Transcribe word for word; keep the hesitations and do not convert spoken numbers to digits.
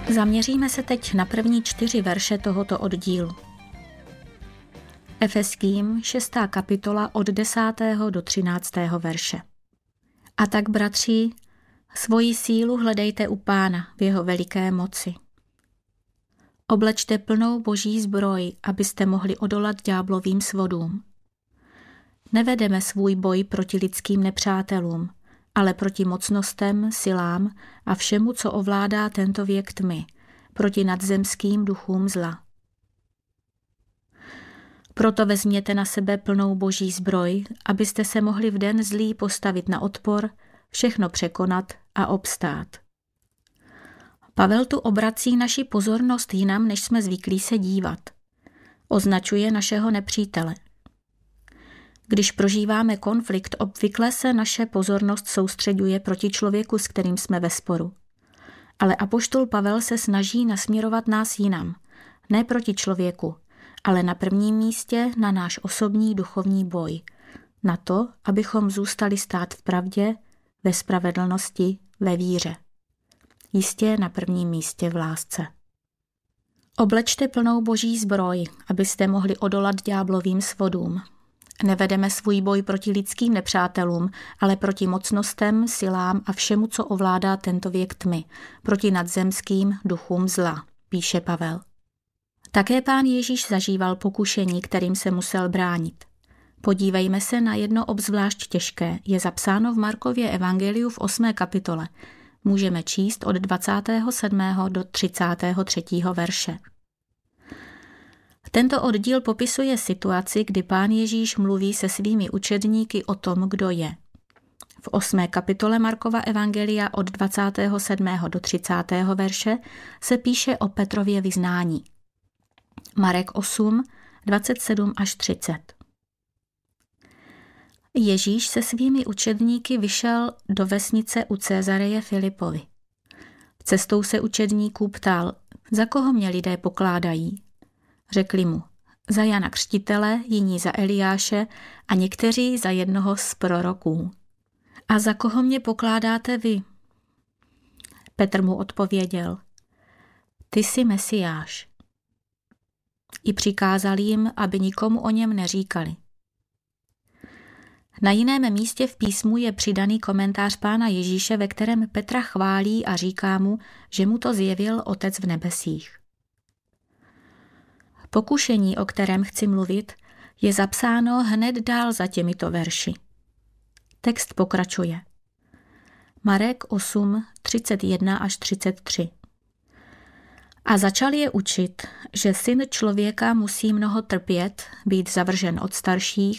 Zaměříme se teď na první čtyři verše tohoto oddílu. Efeským, šestá kapitola od desátého do třináctého verše. A tak, bratři, svoji sílu hledejte u Pána v jeho veliké moci. Oblečte plnou boží zbroj, abyste mohli odolat ďáblovým svodům. Nevedeme svůj boj proti lidským nepřátelům, ale proti mocnostem, silám a všemu, co ovládá tento věk tmy, proti nadzemským duchům zla. Proto vezměte na sebe plnou boží zbroj, abyste se mohli v den zlý postavit na odpor, všechno překonat a obstát. Pavel tu obrací naši pozornost jinam, než jsme zvyklí se dívat. Označuje našeho nepřítele. Když prožíváme konflikt, obvykle se naše pozornost soustřeďuje proti člověku, s kterým jsme ve sporu. Ale apoštol Pavel se snaží nasměrovat nás jinam, ne proti člověku, ale na prvním místě na náš osobní duchovní boj, na to, abychom zůstali stát v pravdě, ve spravedlnosti, ve víře. Jistě na prvním místě v lásce. Oblečte plnou boží zbroj, abyste mohli odolat ďáblovým svodům. Nevedeme svůj boj proti lidským nepřátelům, ale proti mocnostem, silám a všemu, co ovládá tento věk tmy, proti nadzemským duchům zla, píše Pavel. Také Pán Ježíš zažíval pokušení, kterým se musel bránit. Podívejme se na jedno obzvlášť těžké, je zapsáno v Markově evangeliu v osmé kapitole. Můžeme číst od dvacátého sedmého do třicátého třetího verše. Tento oddíl popisuje situaci, kdy Pán Ježíš mluví se svými učedníky o tom, kdo je. V osmé kapitole Markova evangelia od dvacátého sedmého do třicátého verše se píše o Petrově vyznání. Marek osm, dvacet sedm až třicet. Ježíš se svými učedníky vyšel do vesnice u Cezareje Filipovi. Cestou se učedníků ptal, za koho mě lidé pokládají. Řekli mu, za Jana Křtitele, jiní za Eliáše a někteří za jednoho z proroků. A za koho mě pokládáte vy? Petr mu odpověděl, ty jsi Mesiáš. I přikázal jim, aby nikomu o něm neříkali. Na jiném místě v písmu je přidaný komentář Pána Ježíše, ve kterém Petra chválí a říká mu, že mu to zjevil Otec v nebesích. Pokušení, o kterém chci mluvit, je zapsáno hned dál za těmito verši. Text pokračuje. Marek osm, třicet jedna až třicet tři. A začal je učit, že syn člověka musí mnoho trpět, být zavržen od starších,